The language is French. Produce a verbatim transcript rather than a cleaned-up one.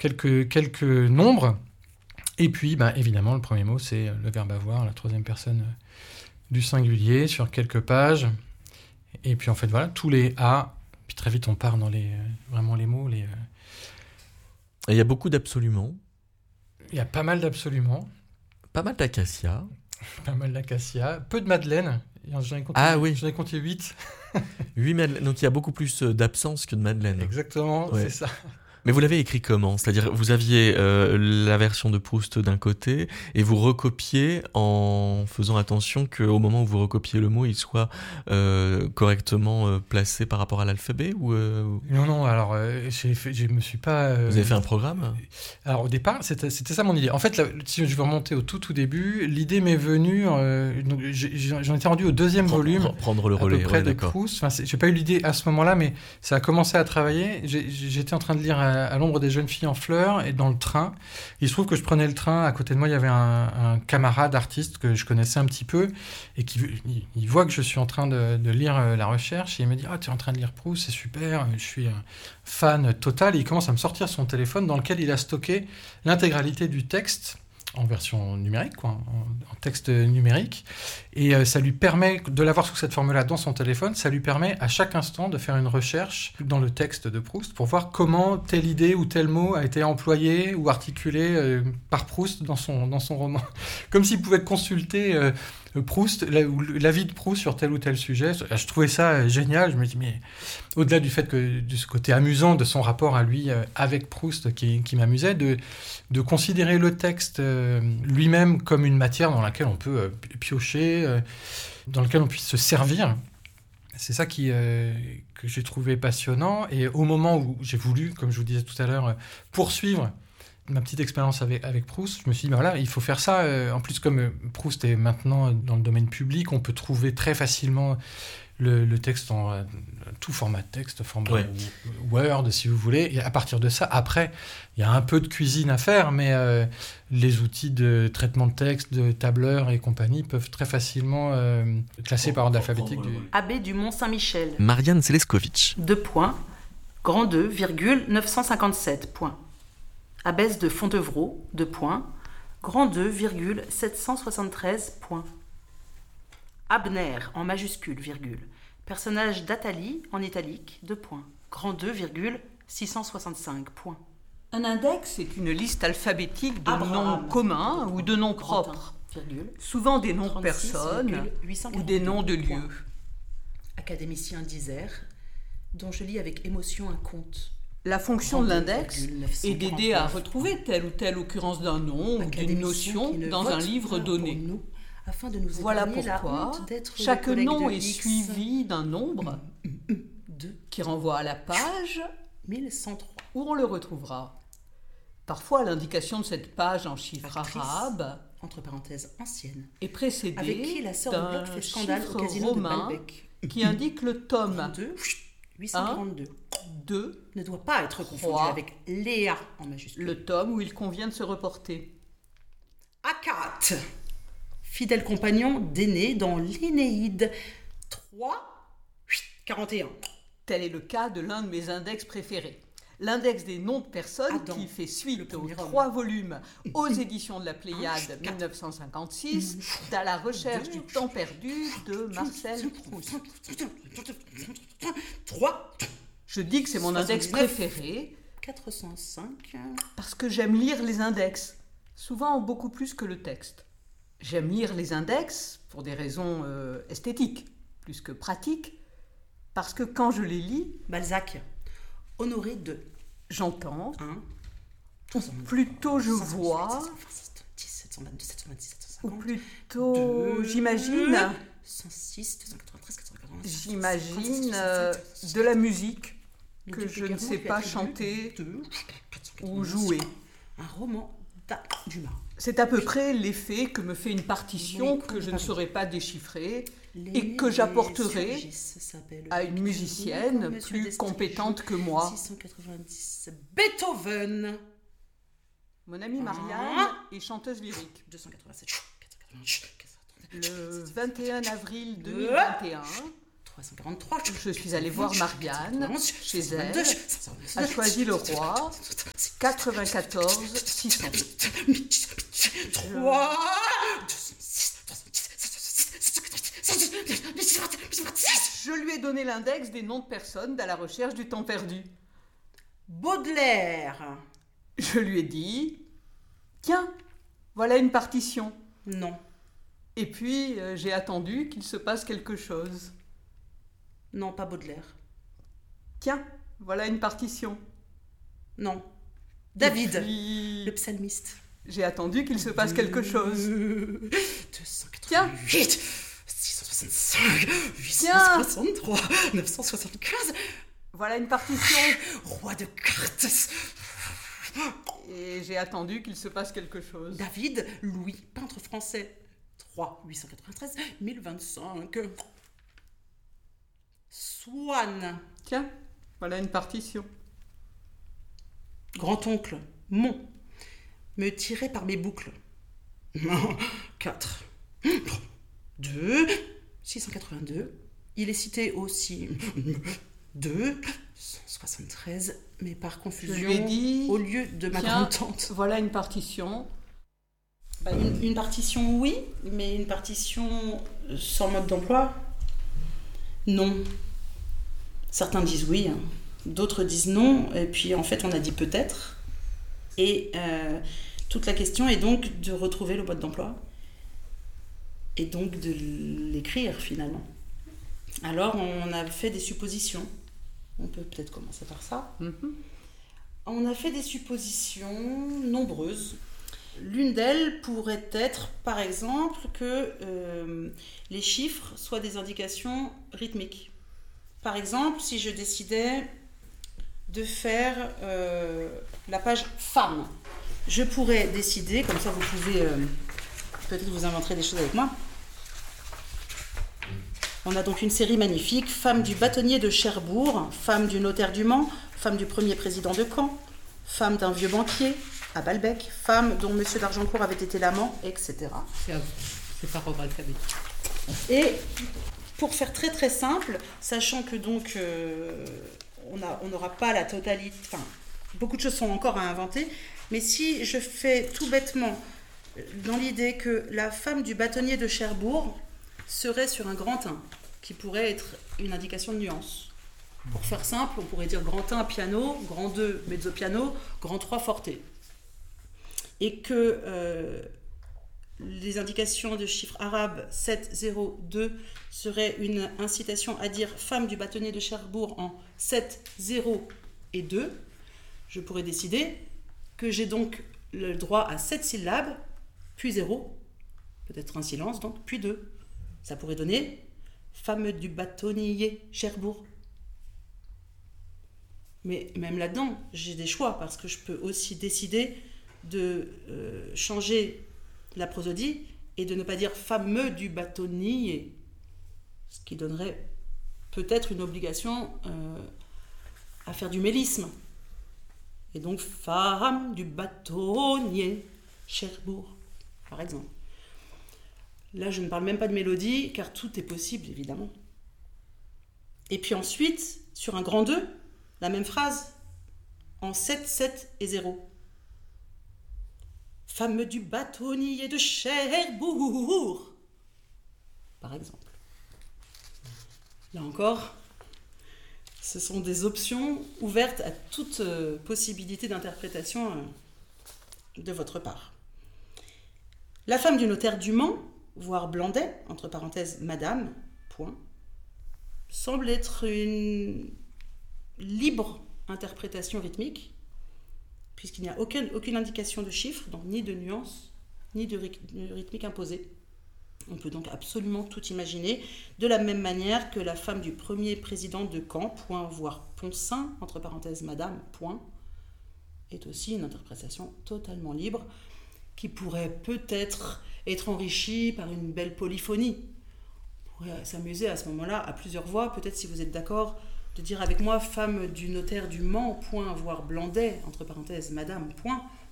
quelques, quelques nombres. Et puis, bah, évidemment, le premier mot, c'est le verbe avoir, la troisième personne du singulier, sur quelques pages. Et puis, en fait, voilà, tous les « a ». Puis très vite, on part dans les, vraiment les mots. Les, euh... Et il y a beaucoup d'absolument. Il y a pas mal d'absolument. Pas mal d'acacia. Pas mal d'acacia. Peu de madeleine. J'en ai compté, ah oui. J'en ai compté huit. huit madeleines. Donc, il y a beaucoup plus d'absence que de madeleine. Exactement, ouais. C'est ça. Mais vous l'avez écrit comment ? C'est-à-dire, vous aviez euh, la version de Proust d'un côté et vous recopiez en faisant attention qu'au moment où vous recopiez le mot, il soit euh, correctement euh, placé par rapport à l'alphabet ou euh... Non, non, alors, euh, j'ai fait, je me suis pas... Euh... Vous avez fait un programme ? Alors, au départ, c'était, c'était ça mon idée. En fait, là, si je veux remonter au tout, tout début, l'idée m'est venue... Euh, donc, j'ai, j'en étais rendu au deuxième prendre, volume. Prendre le relais, à peu près ouais, de d'accord. Proust. Enfin, j'ai pas eu l'idée à ce moment-là, mais ça a commencé à travailler. J'ai, j'étais en train de lire à, à l'ombre des jeunes filles en fleurs et dans le train. Il se trouve que je prenais le train. À côté de moi, il y avait un, un camarade artiste que je connaissais un petit peu et qui il, il voit que je suis en train de, de lire la recherche et il me dit « Ah, tu es en train de lire Proust, c'est super, je suis un fan total. » Et il commence à me sortir son téléphone dans lequel il a stocké l'intégralité du texte en version numérique, quoi, en, en texte numérique. Et euh, ça lui permet de l'avoir sous cette forme-là dans son téléphone. Ça lui permet à chaque instant de faire une recherche dans le texte de Proust pour voir comment telle idée ou tel mot a été employé ou articulé euh, par Proust dans son, dans son roman. Comme s'il pouvait consulter euh, Proust, la, la vie de Proust sur tel ou tel sujet. Je trouvais ça génial. Je me dis, mais au-delà du fait que, de ce côté amusant de son rapport à lui euh, avec Proust qui, qui m'amusait, de, de considérer le texte euh, lui-même comme une matière dans laquelle on peut euh, piocher, euh, dans laquelle on puisse se servir. C'est ça qui, euh, que j'ai trouvé passionnant. Et au moment où j'ai voulu, comme je vous disais tout à l'heure, euh, poursuivre ma petite expérience avec, avec Proust, je me suis dit, ben voilà, il faut faire ça. Euh, en plus, comme Proust est maintenant dans le domaine public, on peut trouver très facilement le, le texte en euh, tout format de texte, format ouais. Word, si vous voulez. Et à partir de ça, après, il y a un peu de cuisine à faire, mais euh, les outils de traitement de texte, de tableur et compagnie peuvent très facilement euh, classer par ordre alphabétique. Du... Abbé du Mont-Saint-Michel. Marianne Seleskovic. Deux points. Grand deux, virgule, neuf cent cinquante-sept, point. Abbesse de Fontevraud, deux points. Grand deux, virgule, sept cent soixante-treize, point. Abner, en majuscule, virgule. Personnage d'Athalie, en italique, deux points. Grand deux, virgule, six cent soixante-cinq, point. Un index est une liste alphabétique de Abraham, noms communs ou de noms propres. Virgule, souvent des noms de personnes ou des noms de lieux. Académicien d'Isère, dont je lis avec émotion un conte. La fonction de l'index est d'aider à retrouver telle ou telle occurrence d'un nom ou d'une notion dans un livre donné. Nous, afin de nous voilà pourquoi chaque nom est suivi d'un nombre qui renvoie à la page mille cent trois où on le retrouvera. Parfois, l'indication de cette page en chiffre Actrice, arabe, entre parenthèses ancienne, est précédée avec qui la sœur de Bloch fait scandale au casino romain de Balbec, qui indique le tome huit cent quarante-deux. deux ne doit pas être confondu avec Léa en majuscule. Le tome où il convient de se reporter. Akat, fidèle compagnon d'Énée dans l'Énéide trois, quarante et un. Tel est le cas de l'un de mes index préférés. L'index des noms de personnes Adam, qui fait suite aux homme. trois volumes aux éditions de la Pléiade dix-neuf cent cinquante-six d'À la recherche du temps perdu de Marcel Proust. trois. Je dis que c'est mon index préféré quatre cent cinq parce que j'aime lire les index, souvent beaucoup plus que le texte. J'aime lire les index pour des raisons euh, esthétiques, plus que pratiques, parce que quand je les lis... Balzac, Honoré de... J'entends, un, ou plutôt je vois, ou plutôt j'imagine, j'imagine euh, de la musique que je ne sais pas chanter ou jouer. Un roman d'Dumas. C'est à peu près l'effet que me fait une partition que je ne saurais pas déchiffrer et que j'apporterai à une musicienne plus compétente que moi. six cent quatre-vingt-dix. Beethoven. Mon amie Marianne est chanteuse lyrique. deux cent quatre-vingt-sept. Le vingt et un avril deux mille vingt et un, trois cent quarante-trois. Je suis allée voir Marianne, chez elle, a choisi le roi, quatre-vingt-quatorze, six cents. trois. Je lui ai donné l'index des noms de personnes à la recherche du temps perdu. Baudelaire. Je lui ai dit, tiens, voilà une partition. Non. Et puis, euh, j'ai attendu qu'il se passe quelque chose. Non, pas Baudelaire. Tiens, voilà une partition. Non. David, puis, le psalmiste. J'ai attendu qu'il se passe quelque chose. deux cent quatre-vingt-huit, Tiens. six cent soixante-cinq, huit cent soixante-trois, neuf cent soixante-quinze. Voilà une partition. Roi de cartes. Et j'ai attendu qu'il se passe quelque chose. David, Louis, peintre français. trois, huit cent quatre-vingt-treize, mille vingt-cinq. Swann. Tiens, voilà une partition. Grand-oncle, Mon. Me tirer par mes boucles. quatre. deux. six cent quatre-vingt-deux. Il est cité aussi. deux. cent soixante-treize. Mais par confusion, Je lui ai dit, au lieu de ma tiens, grande-tante. Voilà une partition. Bah, une, une partition, oui, mais une partition sans mode d'emploi, non. Certains disent oui, hein. D'autres disent non, et puis en fait on a dit peut-être. Et euh, toute la question est donc de retrouver le mode d'emploi et donc de l'écrire finalement. Alors on a fait des suppositions. On peut peut-être commencer par ça. Mm-hmm. On a fait des suppositions nombreuses. L'une d'elles pourrait être, par exemple, que euh, les chiffres soient des indications rythmiques. Par exemple, si je décidais de faire euh, la page femme, je pourrais décider, comme ça vous pouvez euh, peut-être vous inventer des choses avec moi. On a donc une série magnifique, femme du bâtonnier de Cherbourg, femme du notaire du Mans, femme du premier président de Caen, femme d'un vieux banquier à Balbec, femme dont Monsieur d'Argencourt avait été l'amant, et cetera. C'est, c'est par ordre alphabétique. Et pour faire très très simple, sachant que donc euh, on a, on n'aura pas la totalité, enfin beaucoup de choses sont encore à inventer, mais si je fais tout bêtement dans l'idée que la femme du bâtonnier de Cherbourg serait sur un grand un, qui pourrait être une indication de nuance. Pour faire simple, on pourrait dire grand un piano, grand deux mezzo piano, grand trois forte. Et que euh, les indications de chiffres arabes sept, zéro, deux seraient une incitation à dire femme du bâtonnier de Cherbourg en sept, zéro et deux, je pourrais décider que j'ai donc le droit à sept syllabes, puis zéro, peut-être un silence donc, puis deux. Ça pourrait donner femme du bâtonnier Cherbourg. Mais même là-dedans, j'ai des choix parce que je peux aussi décider de euh, changer la prosodie et de ne pas dire fameux du bâtonnier, ce qui donnerait peut-être une obligation euh, à faire du mélisme. Et donc femme du bâtonnier Cherbourg, par exemple. Là, je ne parle même pas de mélodie, car tout est possible, évidemment. Et puis ensuite, sur un grand deux, la même phrase, en sept, sept et zéro. Femme du bâtonnier de Cherbourg, par exemple. Là encore, ce sont des options ouvertes à toute euh, possibilité d'interprétation euh, de votre part. La femme du notaire du Mans, voire Blandet, entre parenthèses madame, point, semble être une libre interprétation rythmique, puisqu'il n'y a aucune, aucune indication de chiffre, donc ni de nuance, ni de rythmique imposée. On peut donc absolument tout imaginer, de la même manière que la femme du premier président de Caen, point, voire Poncin, entre parenthèses madame, point, est aussi une interprétation totalement libre, qui pourrait peut-être être enrichie par une belle polyphonie. On pourrait s'amuser à ce moment-là à plusieurs voix, peut-être si vous êtes d'accord, de dire avec moi femme du notaire du Mans, point, voire Blandet, entre parenthèses madame, point,